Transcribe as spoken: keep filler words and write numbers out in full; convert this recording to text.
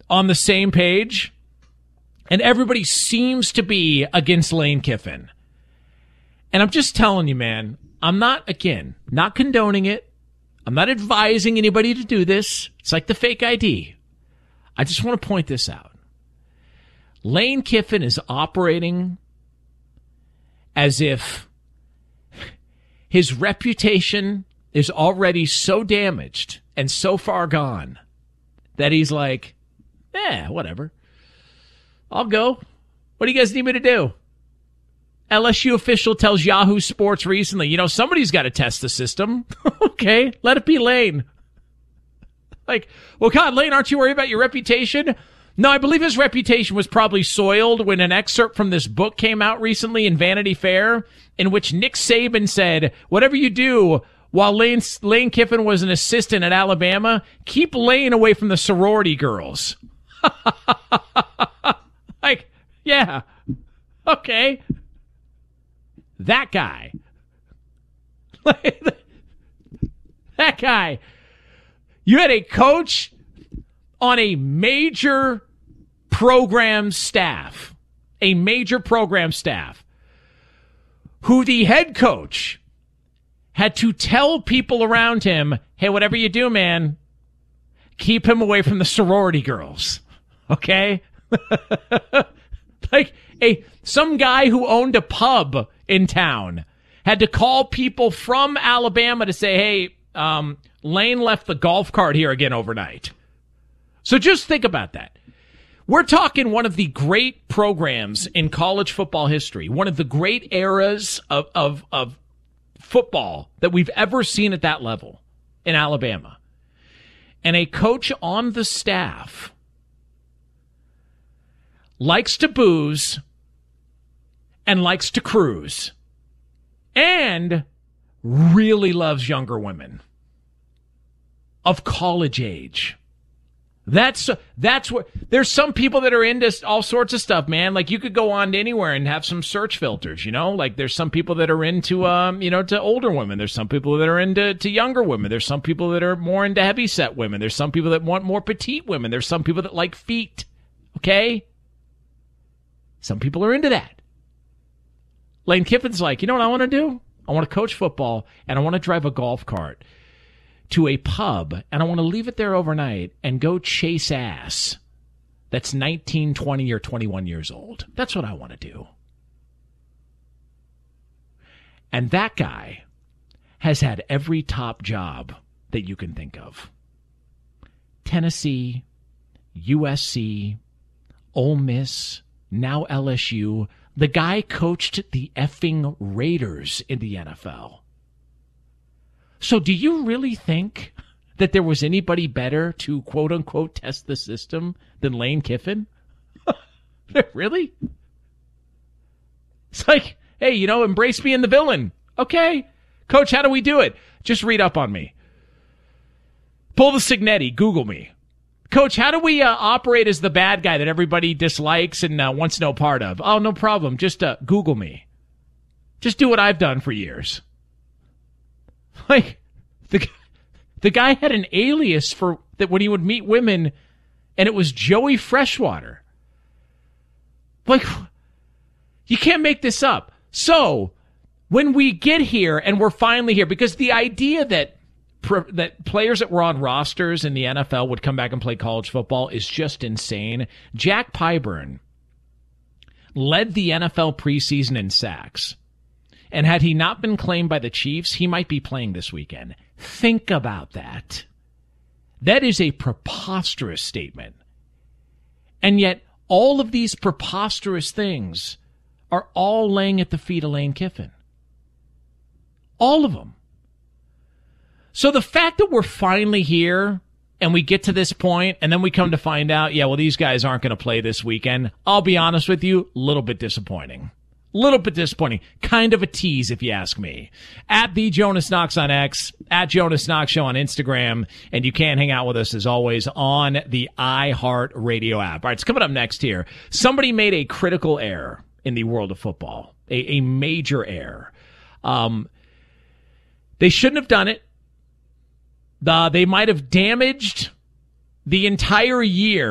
on the same page, and everybody seems to be against Lane Kiffin. And I'm just telling you, man, I'm not, again, not condoning it. I'm not advising anybody to do this. It's like the fake I D. I just want to point this out. Lane Kiffin is operating as if his reputation is already so damaged and so far gone that he's like, eh, whatever. I'll go. What do you guys need me to do? L S U official tells Yahoo Sports recently, you know, somebody's got to test the system. Okay, let it be Lane. Like, well, God, Lane, aren't you worried about your reputation? No, I believe his reputation was probably soiled when an excerpt from this book came out recently in Vanity Fair, in which Nick Saban said, whatever you do while Lane, Lane Kiffin was an assistant at Alabama, keep Lane away from the sorority girls. Like, yeah, okay. That guy. That guy. You had a coach on a major program staff, a major program staff, who the head coach had to tell people around him, hey, whatever you do, man, keep him away from the sorority girls. Okay? Like a some guy who owned a pub in town had to call people from Alabama to say, hey, um, Lane left the golf cart here again overnight. So just think about that. We're talking one of the great programs in college football history, one of the great eras of, of, of football that we've ever seen at that level in Alabama. And a coach on the staff likes to booze and likes to cruise and really loves younger women of college age. That's that's what there's some people that are into all sorts of stuff, man. Like you could go on to anywhere and have some search filters, you know. Like there's some people that are into, um, you know, to older women. There's some people that are into to younger women. There's some people that are more into heavy set women. There's some people that want more petite women. There's some people that like feet. Okay, some people are into that. Lane Kiffin's like, you know what I want to do? I want to coach football and I want to drive a golf cart to a pub, and I want to leave it there overnight and go chase ass that's nineteen, twenty, or twenty-one years old. That's what I want to do. And that guy has had every top job that you can think of. Tennessee, U S C, Ole Miss, now L S U. The guy coached the effing Raiders in the N F L. So do you really think that there was anybody better to, quote-unquote, test the system than Lane Kiffin? Really? It's like, hey, you know, embrace being the villain. Okay. Coach, how do we do it? Just read up on me. Pull the Signetti. Google me. Coach, how do we uh, operate as the bad guy that everybody dislikes and uh, wants no part of? Oh, no problem. Just uh, Google me. Just do what I've done for years. Like, the, the guy had an alias for that when he would meet women, and it was Joey Freshwater. Like, you can't make this up. So, when we get here, and we're finally here, because the idea that that players that were on rosters in the N F L would come back and play college football is just insane. Jack Pyburn led the N F L preseason in sacks. And had he not been claimed by the Chiefs, he might be playing this weekend. Think about that. That is a preposterous statement. And yet, all of these preposterous things are all laying at the feet of Lane Kiffin. All of them. So the fact that we're finally here and we get to this point and then we come to find out, yeah, well, these guys aren't going to play this weekend, I'll be honest with you, a little bit disappointing. Little bit disappointing. Kind of a tease, if you ask me. At the Jonas Knox on X, at Jonas Knox Show on Instagram, and you can hang out with us, as always, on the iHeartRadio app. All right, it's coming up next here. Somebody made a critical error in the world of football, a, a major error. Um, they shouldn't have done it. The, they might have damaged the entire year